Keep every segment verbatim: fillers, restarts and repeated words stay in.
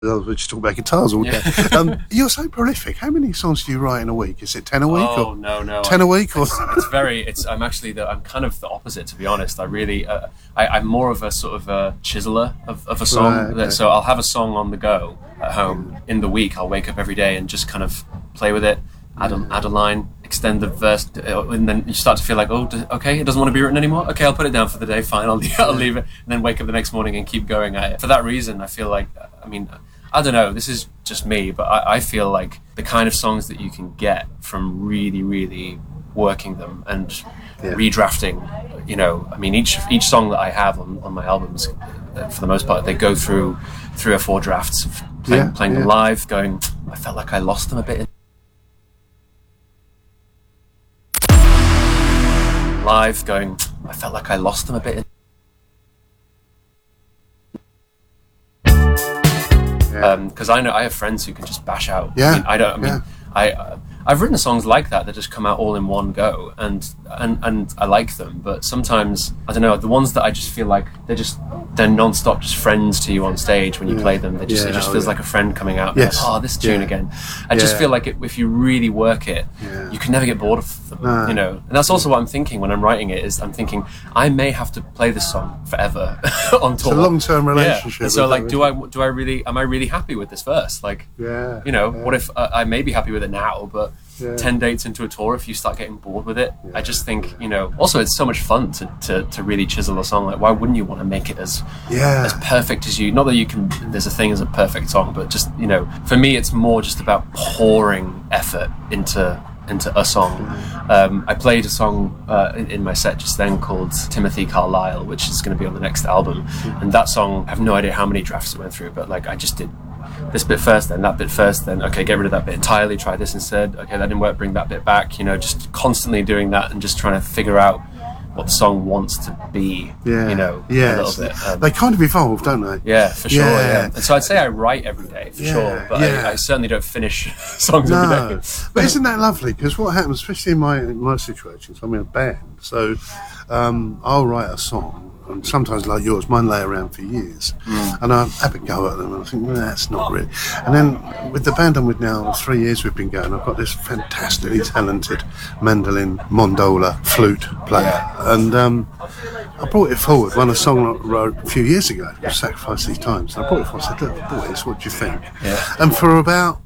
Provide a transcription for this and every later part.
We just talk about guitars all day. um, you're so prolific. How many songs do you write in a week? Is it ten a week? Oh or no, no, ten a week, or it's, it's very. It's. I'm actually. The, I'm kind of the opposite, to be honest. I really. Uh, I, I'm more of a sort of a chiseler of, of a song. Right, okay. So I'll have a song on the go at home in the week. I'll wake up every day and just kind of play with it, add a, add a line, extend the verse, and then you start to feel like, oh, okay, it doesn't want to be written anymore. Okay, I'll put it down for the day. Fine, I'll, I'll leave it, and then wake up the next morning and keep going at it. For that reason, I feel like. I mean. I don't know, this is just me, but I, I feel like the kind of songs that you can get from really, really working them and yeah. redrafting, you know, I mean, each each song that I have on, on my albums, for the most part, they go through three or four drafts of playing, yeah, playing yeah. them live, going, I felt like I lost them a bit. Live, going, I felt like I lost them a bit. Because um, I know I have friends who can just bash out. Yeah, I, mean, I don't. I mean, yeah. I uh, I've written songs like that that just come out all in one go, and and and I like them. But sometimes I don't know, the ones that I just feel like they're just they're non-stop just friends to you on stage when you yeah. play them. They just yeah, it just oh, feels yeah. like a friend coming out. Yes. Like, oh, this tune yeah. again. I just yeah. feel like it, if you really work it, yeah. you can never get bored of them. No. You know, and that's also what I'm thinking when I'm writing it. Is I'm thinking I may have to play this song forever on tour. It's a long-term relationship. Yeah. And so, like, do I do I really am I really happy with this verse? Like, yeah. you know, yeah. what if uh, I may be happy with it now, but yeah. ten dates into a tour, if you start getting bored with it, yeah. I just think, you know, also it's so much fun to, to, to really chisel a song. Like, why wouldn't you want to make it as yeah. as perfect as you, not that you can, there's a thing as a perfect song, but just, you know, for me it's more just about pouring effort into into a song. Um, I played a song uh, in, in my set just then called Timothy Carlisle, which is going to be on the next album, and that song, I have no idea how many drafts it went through, but like I just did this bit first, then that bit first, then okay, get rid of that bit entirely, try this instead, okay, that didn't work, bring that bit back, you know, just constantly doing that and just trying to figure out what the song wants to be, yeah. you know, yeah. a little bit. Um, they kind of evolve, don't they? Yeah, for sure, yeah. yeah. And so I'd say I write every day, for yeah. sure, but yeah. I, I certainly don't finish songs no. every day. But isn't that lovely? Because what happens, especially in my, in my situation, so I'm in a band, so um, I'll write a song, and sometimes like yours, mine lay around for years, mm. and I have a go at them, and I think, well, that's not really. And then with the band I'm with now, three years we've been going, I've got this fantastically talented mandolin, mondola, flute player, yeah. and um, I brought it forward. One a song I wrote a few years ago, Sacrifice These Times, and I brought it forward. I said, look, boys, what do you think? Yeah. And for about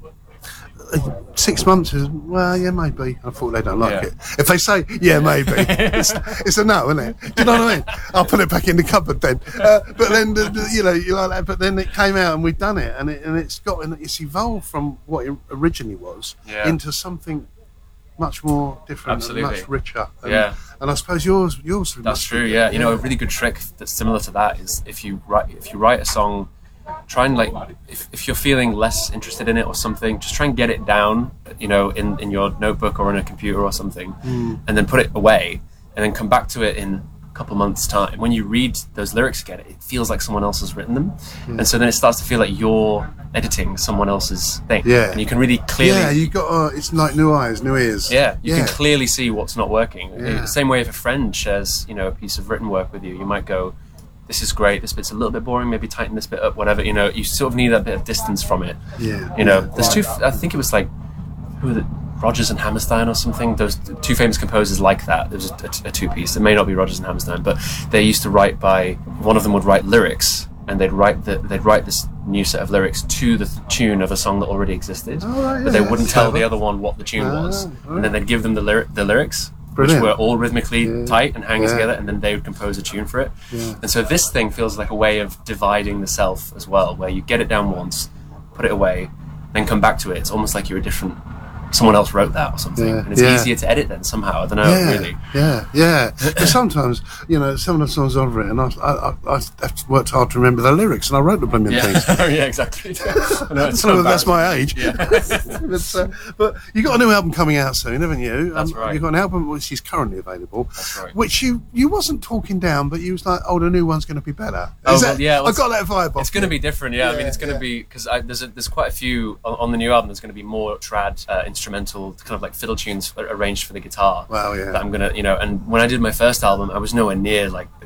six months, well, yeah, maybe. I thought they don't like yeah. it. If they say, yeah, maybe, it's, it's a no, isn't it? Do you know what I mean? I'll put it back in the cupboard then. Uh, but then, the, the, you know, you like that. But then it came out and we've done it, and it, and it's got, and it's evolved from what it originally was yeah. into something much more different, Absolutely. and much richer. And, yeah. And I suppose yours, yours. That's true. Yeah. You know, a really good trick that's similar to that is if you write, if you write a song. Try and like, if, if you're feeling less interested in it or something, just try and get it down, you know, in, in your notebook or on a computer or something, mm. and then put it away, and then come back to it in a couple months' time. When you read those lyrics again, it feels like someone else has written them, yeah. and so then it starts to feel like you're editing someone else's thing, yeah. and you can really clearly, yeah, you got, uh, it's like new eyes, new ears. yeah, you yeah. can clearly see what's not working. Yeah. The same way if a friend shares, you know, a piece of written work with you, you might go, this is great, this bit's a little bit boring, maybe tighten this bit up, whatever, you know, you sort of need that bit of distance from it. Yeah. You know, yeah. there's two, I think it was like, who were the, Rodgers and Hammerstein or something, those two famous composers like that. There was a, a, a two-piece, it may not be Rodgers and Hammerstein, but they used to write by, one of them would write lyrics, and they'd write the, they'd write this new set of lyrics to the th- tune of a song that already existed, oh, right, yeah, but they wouldn't tell clever. the other one what the tune ah, was, right. and then they'd give them the, lyri- the lyrics, Brilliant. which were all rhythmically yeah. tight and hanging yeah. together, and then they would compose a tune for it. Yeah. And so this thing feels like a way of dividing the self as well, where you get it down once, put it away, then come back to it. It's almost like you're a different, someone else wrote that or something, yeah. and it's yeah. easier to edit then somehow. I don't know, yeah. really. Yeah, yeah. But sometimes, you know, some of the songs I've written, I, I, I, I've worked hard to remember the lyrics, and I wrote the blooming Yeah, things. yeah, exactly. I know, it's so So that's my age. Yeah. but, uh, but you got a new album coming out soon, haven't you? That's um, right. You've got an album which is currently available. That's right. Which you you wasn't talking down, but you was like, oh, the new one's going to be better. Oh, Is well, that, yeah, well, I got that vibe. It's going to be different, yeah. Yeah, I mean, it's going to yeah. be because there's a, there's quite a few on, on the new album. There's going to be more trad, uh, instrumental, kind of like fiddle tunes arranged for the guitar. Wow, yeah. That I'm gonna, you know. And when I did my first album, I was nowhere near like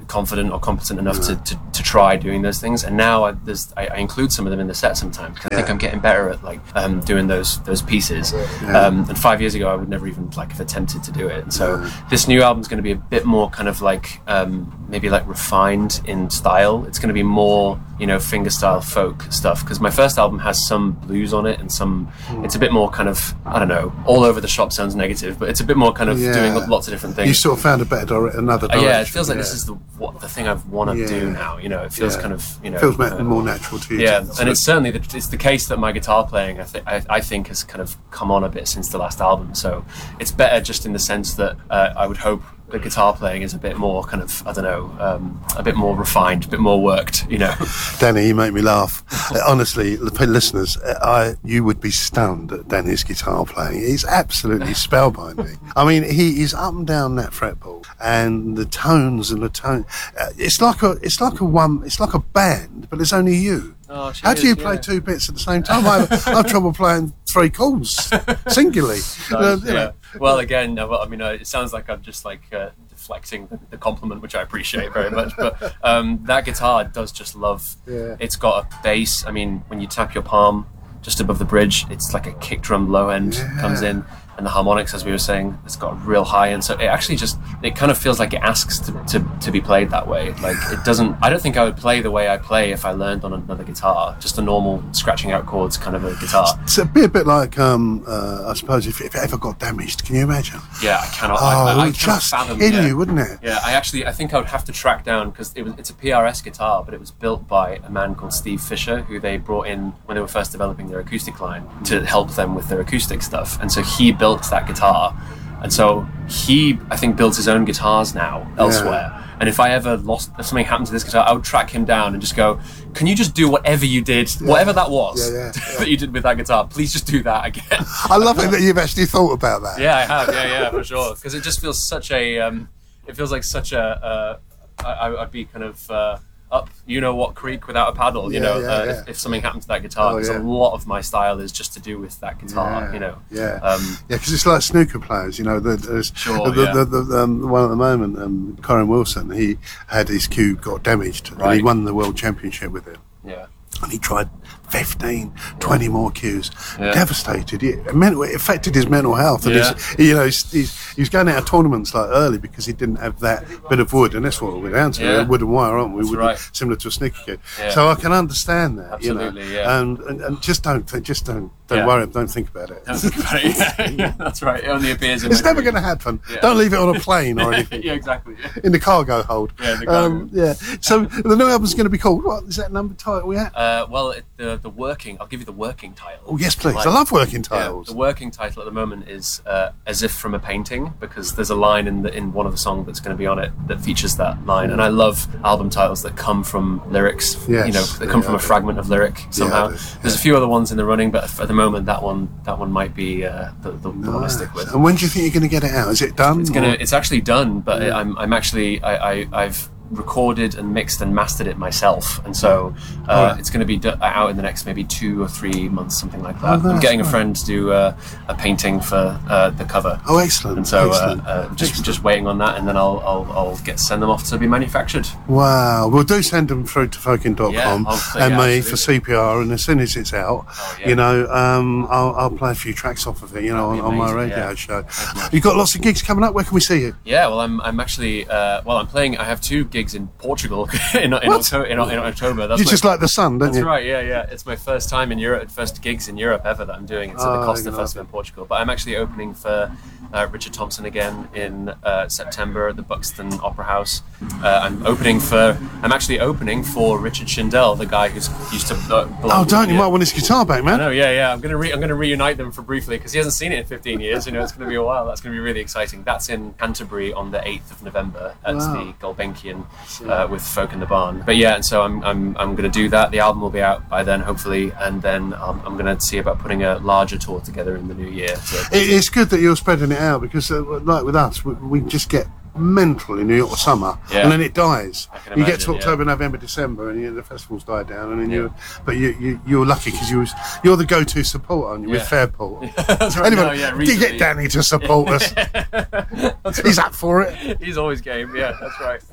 confident or competent enough to, to, to try doing those things. And now I, there's, I, I include some of them in the set sometimes. I think Yeah. I'm getting better at like um, doing those those pieces. Yeah. Um, and five years ago, I would never even like have attempted to do it. And so this new album's going to be a bit more kind of like um, maybe like refined in style. It's going to be more, you know, fingerstyle folk stuff, because my first album has some blues on it and some. It's a bit more kind of, I don't know, all over the shop sounds negative, but it's a bit more kind of Yeah. doing lots of different things. You sort of found a better dire- another Uh, direction. yeah, it feels like yeah. this is the what the thing I want to Yeah. do now. You know, it feels Yeah. kind of, you know, feels ma- uh, more natural to you. yeah, to- and it's certainly the, it's the case that my guitar playing, I, th- I, I think, has kind of come on a bit since the last album. So it's better just in the sense that uh, I would hope the guitar playing is a bit more kind of, I don't know, um, a bit more refined, a bit more worked. You know. Danny, you make me laugh. Uh, Honestly, the listeners, uh, I you would be stunned at Danny's guitar playing. He's absolutely spellbinding. I mean, he is up and down that fretboard, and the tones and the tone. Uh, it's like a, it's like a one, it's like a band, but it's only you. Oh, How do you cheers, play yeah. two bits at the same time? I have, I have trouble playing three chords singularly. Uh, you know. Yeah. Well, again, uh, well, I mean, uh, it sounds like I'm just like uh, deflecting the, the compliment, which I appreciate very much. But um, that guitar does just love. Yeah. It's got a bass. I mean, when you tap your palm just above the bridge, it's like a kick drum low end Yeah. comes in, and the harmonics, as we were saying, it's got a real high end. So it actually just, it kind of feels like it asks to, to, to be played that way. Like it doesn't. I don't think I would play the way I play if I learned on another guitar, just a normal scratching out chords kind of a guitar. It's a bit, a bit like, um, uh, I suppose, if, if it ever got damaged. Can you imagine? Yeah, I cannot. Oh, I, I, it I would cannot just fathom. kill yeah. you, wouldn't it? Yeah, I actually, I think I would have to track down, because it was, it's a P R S guitar, but it was built by a man called Steve Fisher, who they brought in when they were first developing their acoustic line to help them with their acoustic stuff. And so he built that guitar. And so he, I think, builds his own guitars now elsewhere. And if I ever lost, if something happened to this guitar, I would track him down and just go, can you just do whatever you did, whatever that was, Yeah, yeah, yeah. that you did with that guitar, please just do that again. I love it that you've actually thought about that. Yeah, I have. Yeah, yeah, for sure. Because it just feels such a. Um, it feels like such a. Uh, I, I'd be kind of uh, up, you know what, creek without a paddle. You Yeah, know, yeah, uh, yeah. If, if something happened to that guitar, Oh, because yeah. a lot of my style is just to do with that guitar. Yeah, You know. yeah, Um, yeah, because it's like snooker players, you know. The, there's Sure, the, yeah. the, the, the, um, the one at the moment, um, Corin Wilson. He had his cue got damaged, and he Right. won the world championship with it. yeah. And he tried fifteen, twenty more cues. Yeah. Devastated. It, mental, it affected his mental health. And Yeah. he's, you know, he's, he's, he was going out of tournaments like early because he didn't have that bit of wood, and that's what we're down to. Yeah. Wood and wire, aren't we? That's Wood, right. Similar to a snooker cue. Yeah. So I can understand that. Absolutely, you know? yeah. And, and and just don't th- just don't don't Yeah. worry. Don't think about it. Don't think about it. Yeah, yeah, that's right. It only appears in It's my never dreams. going to happen. Yeah. Don't leave it on a plane or anything. Yeah, exactly. In the cargo hold. Yeah, in the cargo. Um, yeah. So the new album's going to be called what? Is that number title we at? Uh, well, it, the the working. I'll give you the working title. Oh yes, please. Like- I love working Yeah, titles. the working title at the moment is uh, "As If from a Painting," because there's a line in the in one of the songs that's going to be on it that features that line, and I love album titles that come from lyrics. Yes, you know, that come yeah, from I a do. fragment of lyric somehow. I do, There's a few other ones in the running, but at the moment, that one that one might be uh, the, the, the one I stick with. And when do you think you're going to get it out? Is it done? It's gonna. or- It's actually done, but Yeah. I'm. I'm actually. I, I. I've recorded and mixed and mastered it myself, and so uh, Alright. it's going to be do- out in the next maybe two or three months, something like that. Oh, I'm that's getting a right. friend to do uh, a painting for uh, the cover. Oh, excellent. And so, uh, excellent. uh, just Excellent. just waiting on that, and then I'll I'll, I'll get send them off to be manufactured. Wow. Well, do send them through to folkin dot com Yeah, I'll- and yeah, me for absolutely. C P R, and as soon as it's out, Oh, yeah. you know, um, I'll, I'll play a few tracks off of it, you know, on, That'd be on my amazing, radio yeah. show. Thank you. You've got lots of gigs coming up. Where can we see you? Yeah, well, I'm I'm actually uh, well, I'm playing. I have two gigs in Portugal in in, What? Octo- in, in October. That's You my- just like the sun, don't That's you? right, yeah, yeah. It's my first time in Europe, first gigs in Europe ever that I'm doing. It's at Oh, the Costa good Festival in Portugal. But I'm actually opening for uh, Richard Thompson again in uh, September at the Buxton Opera House. Uh, I'm opening for, I'm actually opening for Richard Schindel, the guy who's used to uh, belong Oh, don't you yeah. might want his guitar back, I man. know, yeah, yeah. I'm gonna re- I'm gonna reunite them for briefly because he hasn't seen it in fifteen years. You know, it's gonna be a while. That's gonna be really exciting. That's in Canterbury on the eighth of November at Wow. the Gulbenkian uh, with Folk in the Barn. But yeah, and so I'm I'm I'm gonna do that. The album will be out by then, hopefully, and then um, I'm gonna see about putting a larger tour together in the new year. To, It, it's good that you're spreading it out because, uh, like with us, we, we just get mental in New York summer, Yeah. and then it dies. I can You get to imagine, October, yeah. November, December, and you, the festivals die down, and then Yeah. you. But you, you you're lucky because you was, you're the go-to support, aren't you, with Yeah. Fairport? That's right. Anyway, No, yeah, do you get recently- Danny to support us? That's He's right. up for it. He's always game. Yeah, that's right.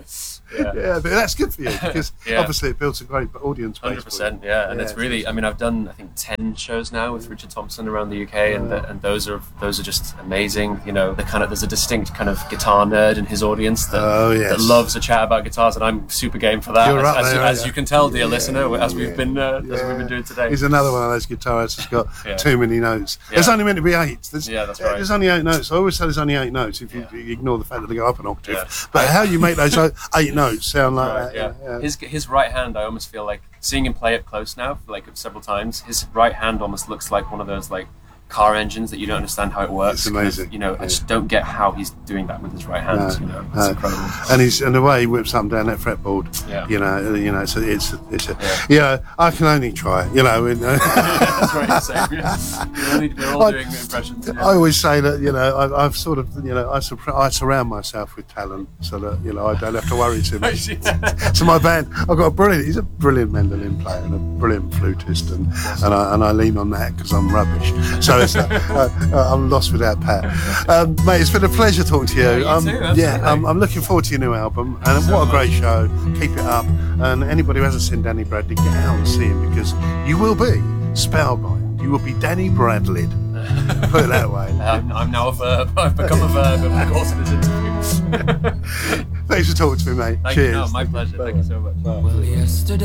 Yeah. yeah, but that's good for you because Yeah. obviously it builds a great audience base. Hundred percent, yeah, and Yeah, it's it's really. I mean, I've done I think ten shows now with Richard Thompson around the U K, and the, and those are those are just amazing. You know, the kind of there's a distinct kind of guitar nerd in his audience that, Oh, yes. that loves a chat about guitars, and I'm super game for that. You're as right as, there, as yeah. you can tell, dear Yeah, listener, as we've yeah, been uh, as yeah. we've been doing today. He's another one of those guitarists that's got Yeah. too many notes. Yeah. There's only meant to be eight. There's, Yeah, that's right. There's only eight notes. I always say there's only eight notes if you, you ignore the fact that they go up an octave. Yeah. But how you make those o- eight notes sound like Right, that? yeah. yeah. His his right hand, I almost feel like seeing him play it close now, like several times. His right hand almost looks like one of those like car engines that you don't understand how it works. It's amazing. You know, I Yeah. just don't get how he's doing that with his right hand. No, you know, it's no. incredible. And he's and the way he whips up and down that fretboard. Yeah. You know, you know, it's a, it's a, it's a, Yeah. yeah. I can only try. You know. And, uh, That's right. You're saying. Yeah. We're, only, we're all I- doing impressions. Yeah. I always say that you know I, I've sort of you know I, sur- I surround myself with talent so that you know I don't have to worry too much. So my band, I've got a brilliant. He's a brilliant mandolin player and a brilliant flutist, and and I, and I lean on that because I'm rubbish. So it's, uh, uh, I'm lost without Pat. Um, mate, it's been a pleasure talking to you. Yeah, you um, too, yeah, absolutely. I'm, I'm looking forward to your new album, and so what a great much. show. Keep it up, and anybody who hasn't seen Danny Bradley, get out and see him because you will be spellbound. You will be Danny Bradley. Put it that way. Um, I'm now a verb. I've become a verb over the course of this interview. Thanks for talking to me, mate. Thank Cheers. you. No, my pleasure. Thank you so much. Well, yesterday